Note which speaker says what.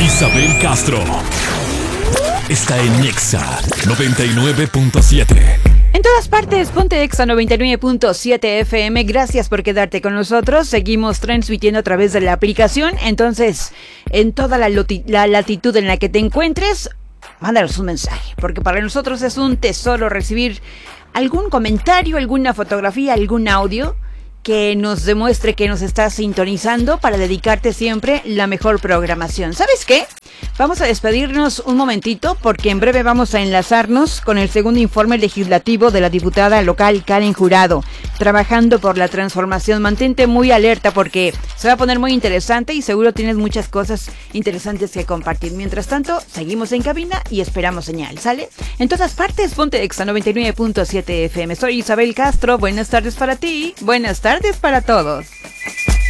Speaker 1: Isabel Castro está en Nexa 99.7.
Speaker 2: En todas partes, ponte Exa 99.7 FM. Gracias por quedarte con nosotros. Seguimos transmitiendo a través de la aplicación. Entonces, en toda la latitud en la que te encuentres, mándanos un mensaje, porque para nosotros es un tesoro recibir algún comentario, alguna fotografía, algún audio que nos demuestre que nos estás sintonizando para dedicarte siempre la mejor programación. ¿Sabes qué? Vamos a despedirnos un momentito porque en breve vamos a enlazarnos con el segundo informe legislativo de la diputada local Karen Jurado, trabajando por la transformación. Mantente muy alerta porque se va a poner muy interesante y seguro tienes muchas cosas interesantes que compartir. Mientras tanto, seguimos en cabina y esperamos señal, ¿sale? En todas partes, ponte Exa 99.7 FM. Soy Isabel Castro. Buenas tardes para ti. Buenas tardes para todos.